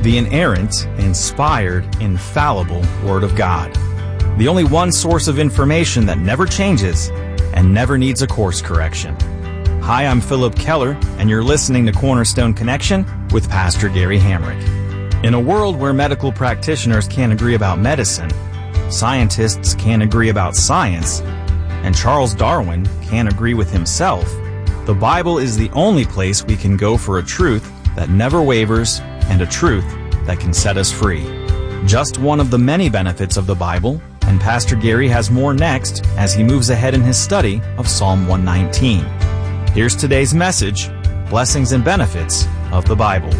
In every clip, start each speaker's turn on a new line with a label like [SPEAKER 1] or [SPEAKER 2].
[SPEAKER 1] the inerrant, inspired, infallible Word of God. The only one source of information that never changes and never needs a course correction. Hi, I'm Philip Keller, and you're listening to Cornerstone Connection with Pastor Gary Hamrick. In a world where medical practitioners can't agree about medicine, scientists can't agree about science, and Charles Darwin can't agree with himself, the Bible is the only place we can go for a truth that never wavers and a truth that can set us free. Just one of the many benefits of the Bible, and Pastor Gary has more next as he moves ahead in his study of Psalm 119. Here's today's message, Blessings and Benefits of the Bible.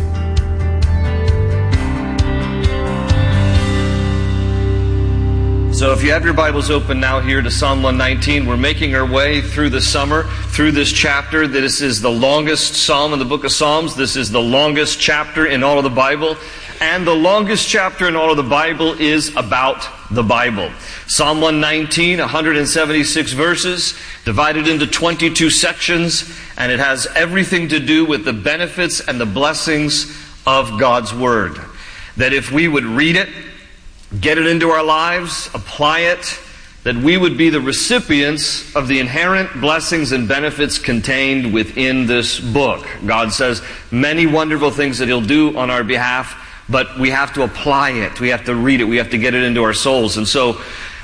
[SPEAKER 2] So if you have your Bibles open now here to Psalm 119, we're making our way through the summer, through this chapter. This is the longest psalm in the book of Psalms. This is the longest chapter in all of the Bible. And the longest chapter in all of the Bible is about the Bible. Psalm 119, 176 verses, divided into 22 sections, and it has everything to do with the benefits and the blessings of God's Word. That if we would read it, get it into our lives, apply it, that we would be the recipients of the inherent blessings and benefits contained within this book. God says many wonderful things that He'll do on our behalf, but we have to apply it. We have to read it. We have to get it into our souls. And so,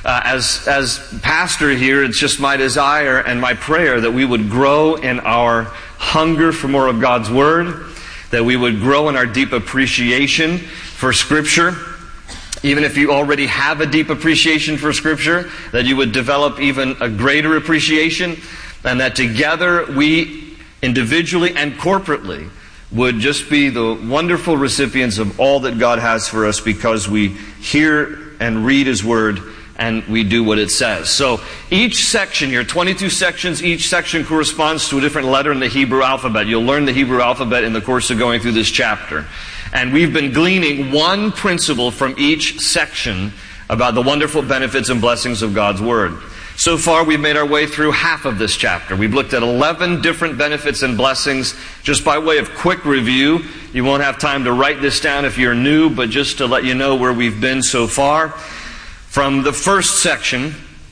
[SPEAKER 2] as pastor here, it's just my desire and my prayer that we would grow in our hunger for more of God's Word, that we would grow in our deep appreciation for Scripture. Even if you already have a deep appreciation for Scripture, that you would develop even a greater appreciation, and that together we, individually and corporately, would just be the wonderful recipients of all that God has for us because we hear and read His Word and we do what it says. So each section here, 22 sections, each section corresponds to a different letter in the Hebrew alphabet. You'll learn the Hebrew alphabet in the course of going through this chapter. And we've been gleaning one principle from each section about the wonderful benefits and blessings of God's Word. So far, we've made our way through half of this chapter. We've looked at 11 different benefits and blessings. Just by way of quick review, you won't have time to write this down if you're new, but just to let you know where we've been so far. From the first section,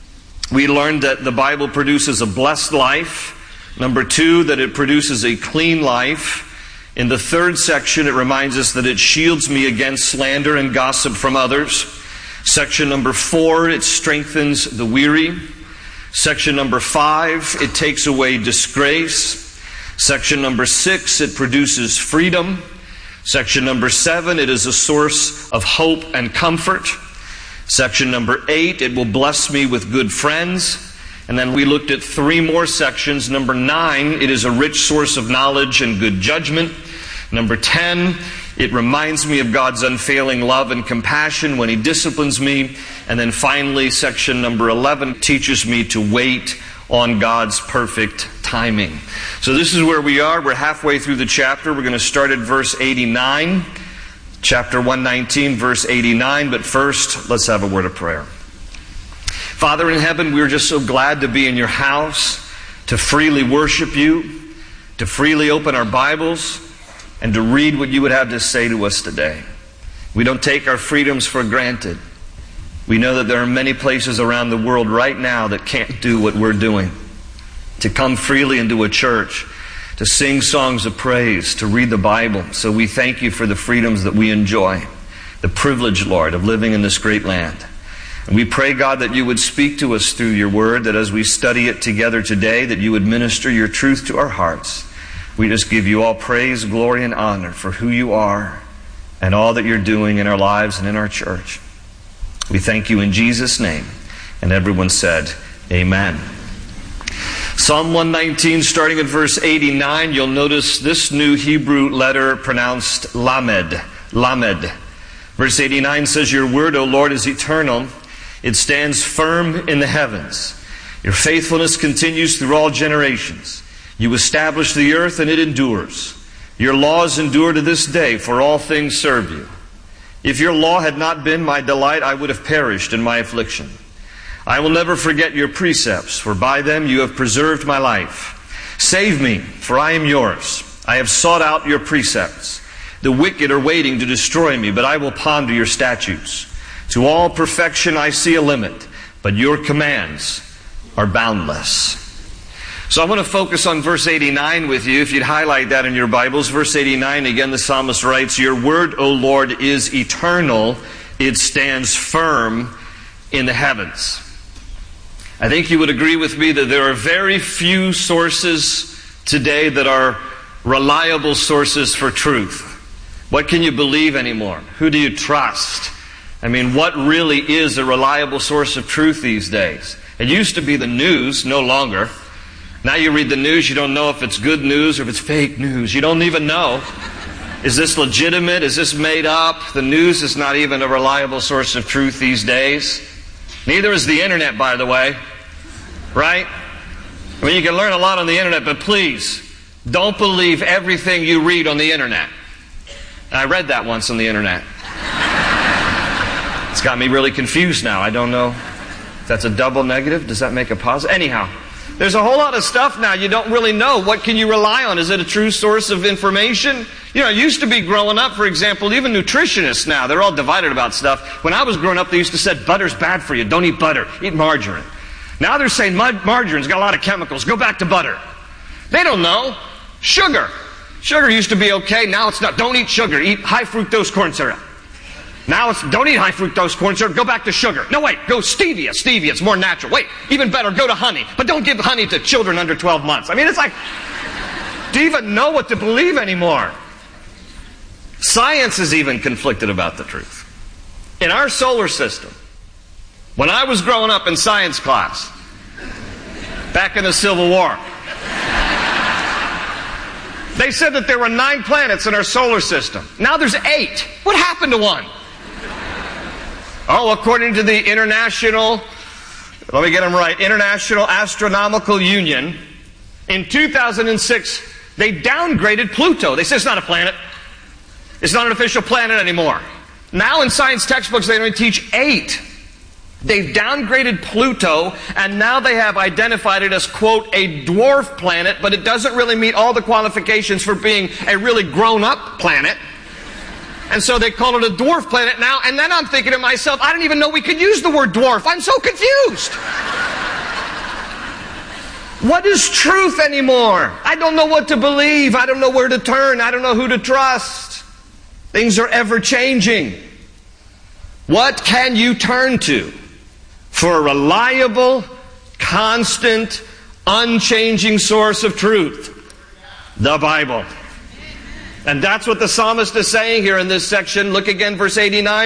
[SPEAKER 2] we learned that the Bible produces a blessed life. Number 2, that it produces a clean life. In the third section, it reminds us that it shields me against slander and gossip from others. Section number 4, it strengthens the weary. Section number 5, it takes away disgrace. Section number 6, it produces freedom. Section number 7, it is a source of hope and comfort. Section number 8, it will bless me with good friends. And then we looked at 3 more sections. Number 9, it is a rich source of knowledge and good judgment. Number 10, it reminds me of God's unfailing love and compassion when He disciplines me. And then finally, section number 11 teaches me to wait on God's perfect timing. So this is where we are. We're halfway through the chapter. We're going to start at verse 89. Chapter 119, verse 89. But first, let's have a word of prayer. Father in heaven, we're just so glad to be in your house, to freely worship you, to freely open our Bibles, and to read what you would have to say to us today. We don't take our freedoms for granted. We know that there are many places around the world right now that can't do what we're doing. To come freely into a church, to sing songs of praise, to read the Bible. So we thank you for the freedoms that we enjoy, the privilege, Lord, of living in this great land. And we pray, God, that you would speak to us through your word, that as we study it together today, that you would minister your truth to our hearts. We just give you all praise, glory, and honor for who you are and all that you're doing in our lives and in our church. We thank you in Jesus' name. And everyone said, amen. Psalm 119, starting at verse 89, you'll notice this new Hebrew letter pronounced lamed. Lamed. Verse 89 says, your word, O Lord, is eternal. It stands firm in the heavens. Your faithfulness continues through all generations. You establish the earth and it endures. Your laws endure to this day, for all things serve you. If your law had not been my delight, I would have perished in my affliction. I will never forget your precepts, for by them you have preserved my life. Save me, for I am yours. I have sought out your precepts. The wicked are waiting to destroy me, but I will ponder your statutes. To all perfection I see a limit, but your commands are boundless. So I want to focus on verse 89 with you. If you'd highlight that in your Bibles. Verse 89, again the psalmist writes, Your word, O Lord, is eternal. It stands firm in the heavens. I think you would agree with me that there are very few sources today that are reliable sources for truth. What can you believe anymore? Who do you trust? I mean, what really is a reliable source of truth these days? It used to be the news, no longer. Now you read the news, you don't know if it's good news or if it's fake news. You don't even know. Is this legitimate? Is this made up? The news is not even a reliable source of truth these days. Neither is the internet, by the way. Right? I mean, you can learn a lot on the internet, but please, don't believe everything you read on the internet. I read that once on the internet. It's got me really confused now. I don't know if that's a double negative. Does that make a positive? Anyhow, there's a whole lot of stuff now you don't really know. What can you rely on? Is it a true source of information? You know, it used to be growing up, for example, even nutritionists now, they're all divided about stuff. When I was growing up, they used to say, butter's bad for you. Don't eat butter. Eat margarine. Now they're saying margarine's got a lot of chemicals. Go back to butter. They don't know. Sugar. Sugar used to be okay. Now it's not. Don't eat sugar. Eat high fructose corn syrup. Now it's don't eat high fructose corn syrup. Go back to sugar. No, wait. Go stevia. Stevia. It's more natural. Wait. Even better. Go to honey. But don't give honey to children under 12 months. I mean, it's like, do you even know what to believe anymore? Science is even conflicted about the truth. In our solar system, when I was growing up in science class, back in the Civil War, they said that there were 9 planets in our solar system. Now there's 8. What happened to one? Oh, according to the International Astronomical Union, in 2006, they downgraded Pluto. They said it's not a planet. It's not an official planet anymore. Now in science textbooks, they only teach 8. They've downgraded Pluto, and now they have identified it as, quote, a dwarf planet, but it doesn't really meet all the qualifications for being a really grown-up planet. And so they call it a dwarf planet now, and then I'm thinking to myself, I didn't even know we could use the word dwarf. I'm so confused. What is truth anymore? I don't know what to believe. I don't know where to turn. I don't know who to trust. Things are ever changing. What can you turn to for a reliable, constant, unchanging source of truth? The Bible. And that's what the psalmist is saying here in this section. Look again, verse 89.